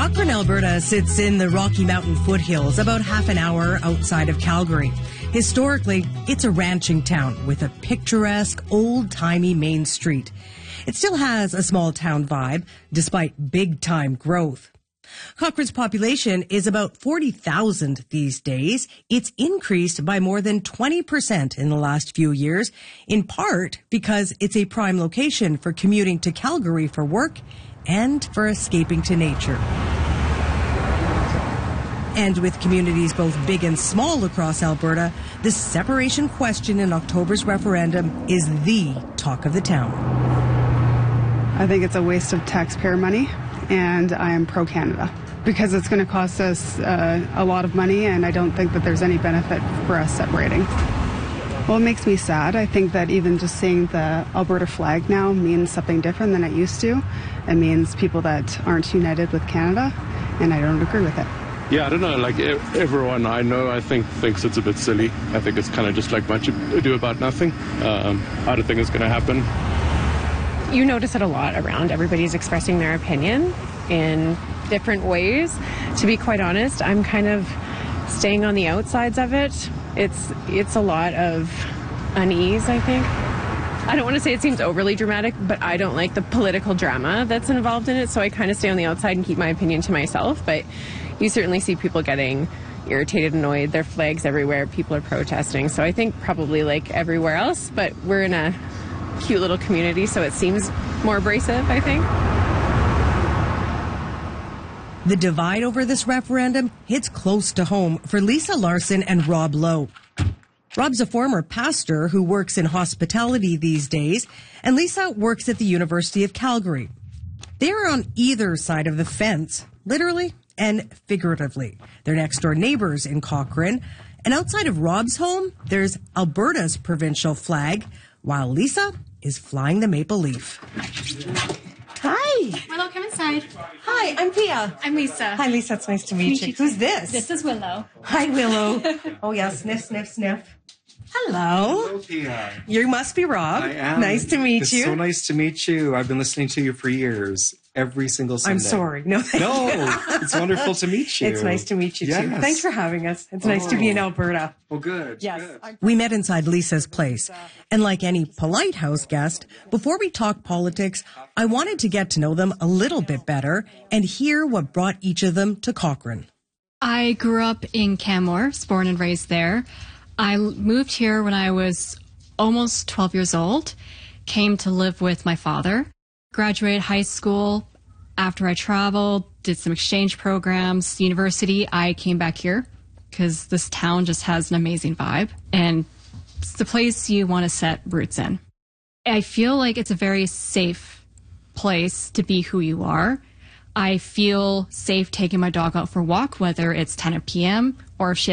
Cochrane, Alberta sits in the Rocky Mountain foothills, about half an hour outside of Calgary. Historically, it's a ranching town with a picturesque, old-timey main street. It still has a small town vibe, despite big-time growth. Cochrane's population is about 40,000 these days. It's increased by more than 20% in the last few years, in part because it's a prime location for commuting to Calgary for work and for escaping to nature. And with communities both big and small across Alberta, the separation question in October's referendum is the talk of the town. I think it's a waste of taxpayer money, and I am pro-Canada because it's going to cost us a lot of money, and I don't think that there's any benefit for us separating. Well, it makes me sad. I think that even just seeing the Alberta flag now means something different than it used to. It means people that aren't united with Canada, and I don't agree with it. Yeah, I don't know, like everyone I know, I think thinks it's a bit silly. I think it's kind of just like much ado about nothing. I don't think it's going to happen. You notice it a lot around. Everybody's expressing their opinion in different ways. To be quite honest, I'm kind of staying on the outsides of it. It's a lot of unease, I think. I don't want to say it seems overly dramatic, but I don't like the political drama that's involved in it, so I kind of stay on the outside and keep my opinion to myself. But you certainly see people getting irritated, annoyed. There are flags everywhere. People are protesting. So I think probably like everywhere else, but we're in a cute little community, so it seems more abrasive, I think. The divide over this referendum hits close to home for Lisa Larson and Rob Lowe. Rob's a former pastor who works in hospitality these days, and Lisa works at the University of Calgary. They're on either side of the fence, literally and figuratively. They're next-door neighbors in Cochrane, and outside of Rob's home, there's Alberta's provincial flag, while Lisa is flying the maple leaf. Hi. Willow, come inside. Hi, I'm Pia. I'm Lisa. Hi, Lisa. It's nice to meet you. Who's this? This is Willow. Hi, Willow. Oh, yeah. Sniff, sniff, sniff. Hello. Hello, Pia. You must be Rob. I am. Nice to meet It's you. so nice to meet you. I've been listening to you for years. Every single Sunday. I'm sorry. No, it's wonderful to meet you. It's nice to meet you, too. Yes. Thanks for having us. It's nice to be in Alberta. Well, good. Yes. Good. We met inside Lisa's place. And like any polite house guest, before we talk politics, I wanted to get to know them a little bit better and hear what brought each of them to Cochrane. I grew up in Canmore, was born and raised there. I moved here when I was almost 12 years old, came to live with my father, graduated high school. After I traveled, did some exchange programs, university, I came back here because this town just has an amazing vibe and it's the place you want to set roots in. I feel like it's a very safe place to be who you are. I feel safe taking my dog out for a walk, whether it's 10 p.m. or if she